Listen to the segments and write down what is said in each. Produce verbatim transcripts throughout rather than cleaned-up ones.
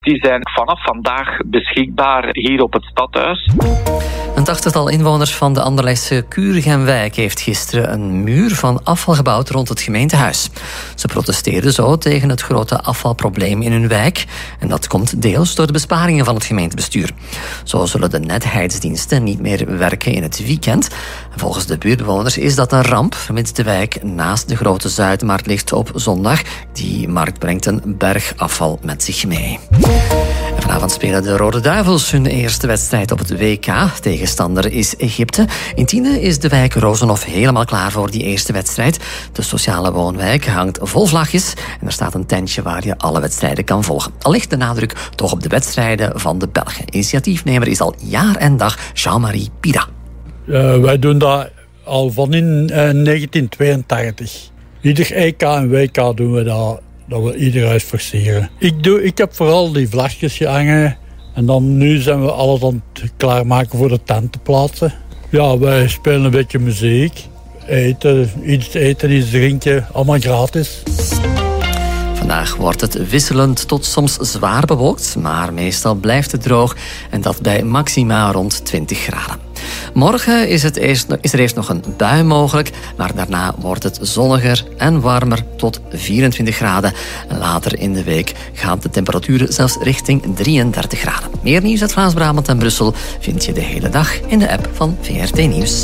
Die zijn vanaf vandaag beschikbaar hier op het stadhuis. Een tachtigtal inwoners van de Anderlechtse Kuurgenwijk heeft gisteren een muur van afval gebouwd rond het gemeentehuis. Ze protesteerden zo tegen het grote afvalprobleem in hun wijk. En dat komt deels door de besparingen van het gemeentebestuur. Zo zullen de netheidsdiensten niet meer werken in het weekend. Volgens de buurtbewoners is dat een ramp, vermits de wijk naast de grote Zuidmarkt ligt op zondag. Die markt brengt een berg afval met zich mee. En vanavond spelen de Rode Duivels hun eerste wedstrijd op het W K. Tegenstander is Egypte. In Tiene is de wijk Rozenhof helemaal klaar voor die eerste wedstrijd. De sociale woonwijk hangt vol vlagjes en er staat een tentje waar je alle wedstrijden kan volgen. Al ligt de nadruk toch op de wedstrijden van de Belgen. Initiatiefnemer is al jaar en dag Jean-Marie Pira. Uh, wij doen dat al van in uh, negentien tweeëntachtig. Ieder E K en W K doen we dat. Dat we ieder huis versieren. Ik, doe, ik heb vooral die vlagjes gehangen. En dan nu zijn we alles aan het klaarmaken voor de tent te plaatsen. Ja, wij spelen een beetje muziek. Eten, iets eten, iets drinken. Allemaal gratis. Vandaag wordt het wisselend tot soms zwaar bewolkt, maar meestal blijft het droog en dat bij maxima rond twintig graden. Morgen is, het eerst, is er eerst nog een bui mogelijk, maar daarna wordt het zonniger en warmer tot vierentwintig graden. Later in de week gaan de temperaturen zelfs richting drieëndertig graden. Meer nieuws uit Vlaams-Brabant en Brussel vind je de hele dag in de app van V R T Nieuws.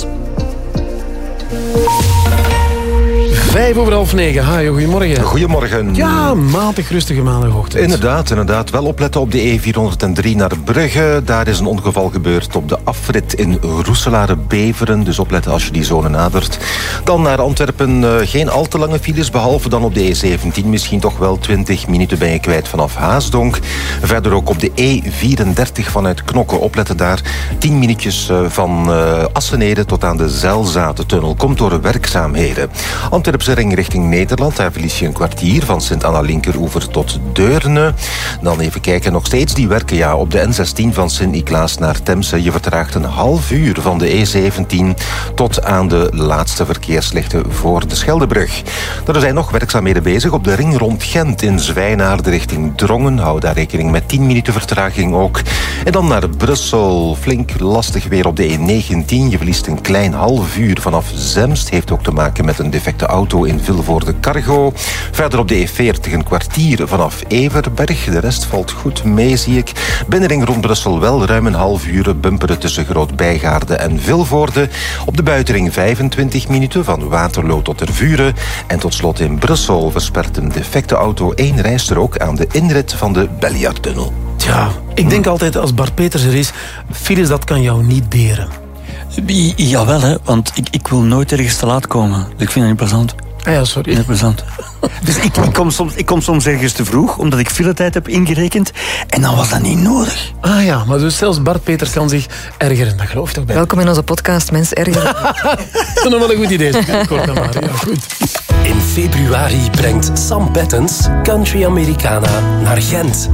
Vijf over half negen. Hajo, goedemorgen. Goedemorgen. Ja, matig rustige maandagochtend. Inderdaad, inderdaad. Wel opletten op de E vierhonderddrie naar Brugge. Daar is een ongeval gebeurd op de afrit in Roeselare-Beveren. Dus opletten als je die zone nadert. Dan naar Antwerpen. Uh, geen al te lange files, behalve dan op de E zeventien. Misschien toch wel twintig minuten ben je kwijt vanaf Haasdonk. Verder ook op de E vierendertig vanuit Knokke. Opletten daar. tien minuutjes uh, van uh, Assenede tot aan de Zelzatentunnel. Komt door werkzaamheden. Antwerpse ring richting Nederland. Daar verlies je een kwartier van Sint-Anna-Linkeroever tot Deurne. Dan even kijken, nog steeds die werken ja, op de N zestien van Sint-Niklaas naar Temse. Je vertraagt een half uur van de E zeventien tot aan de laatste verkeerslichten voor de Scheldebrug. Er zijn nog werkzaamheden bezig op de ring rond Gent in Zwijnaarden richting Drongen. Hou daar rekening met tien minuten vertraging ook. En dan naar Brussel. Flink lastig weer op de E negentien. Je verliest een klein half uur vanaf Zemst. Heeft ook te maken met een defecte auto in Vilvoorde-Cargo. Verder op de E veertig een kwartier vanaf Everberg. De rest valt goed mee, zie ik. Binnenring rond Brussel wel ruim een half uur bumperen tussen Groot-Bijgaarde en Vilvoorde. Op de buitenring vijfentwintig minuten van Waterloo tot Tervuren. En tot slot in Brussel verspert een defecte auto één rijstrook aan de inrit van de Belliardtunnel. Tja, ik denk altijd als Bart Peters er is, files dat kan jou niet beren. I- jawel, hè, want ik, ik wil nooit ergens te laat komen. Dus ik vind dat niet plezant. Ah ja, sorry. Niet plezant. Dus ik, ik, kom soms, ik kom soms ergens te vroeg, omdat ik filetijd heb ingerekend. En dan was dat niet nodig. Ah ja, maar dus zelfs Bart Peters kan zich ergeren. Dat geloof ik toch bij. Welkom in onze podcast, Mens Ergeren. Dat is nog wel een goed idee. Kort dan maar. Ja, goed. In februari brengt Sam Bettens Country Americana naar Gent.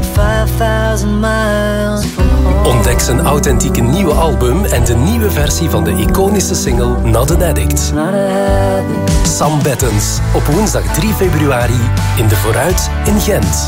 Ontdek zijn authentieke nieuwe album en de nieuwe versie van de iconische single Not an Addict. Sam Bettens, op woensdag drie februari in de Vooruit in Gent.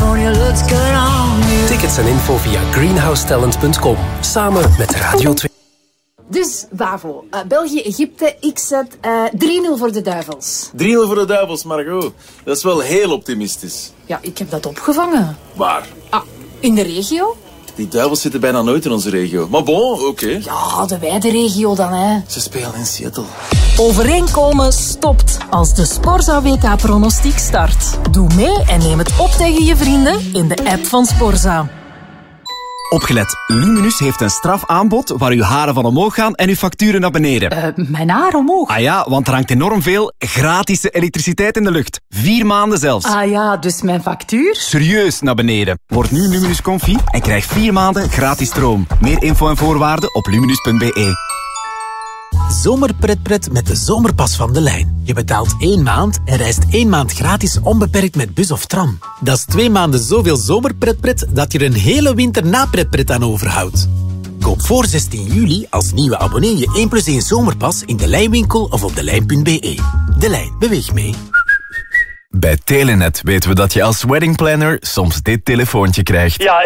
Tickets en info via greenhouse talent punt com, samen met Radio twee. Dus, Bavo, uh, België-Egypte, ik zet uh, drie nul voor de Duivels. drie nul voor de Duivels, Margot. Dat is wel heel optimistisch. Ja, ik heb dat opgevangen. Waar? Ah, in de regio? Die Duivels zitten bijna nooit in onze regio. Maar bon, oké. Okay. Ja, de wijde regio dan, hè. Ze spelen in Seattle. Overeenkomen stopt als de Sporza W K-pronostiek start. Doe mee en neem het op tegen je vrienden in de app van Sporza. Opgelet, Luminus heeft een strafaanbod waar uw haren van omhoog gaan en uw facturen naar beneden. Uh, mijn haar omhoog? Ah ja, want er hangt enorm veel gratis elektriciteit in de lucht. Vier maanden zelfs. Ah ja, dus mijn factuur? Serieus naar beneden. Word nu Luminus Confi en krijg vier maanden gratis stroom. Meer info en voorwaarden op luminus punt b e. Zomerpretpret met de zomerpas van De Lijn. Je betaalt één maand en reist één maand gratis onbeperkt met bus of tram. Dat is twee maanden zoveel zomerpretpret dat je er een hele winter na pretpret aan overhoudt. Koop voor zestien juli als nieuwe abonnee je één plus één zomerpas in de Lijnwinkel of op delijn punt b e. De Lijn, beweeg mee. Bij Telenet weten we dat je als weddingplanner soms dit telefoontje krijgt. Ja,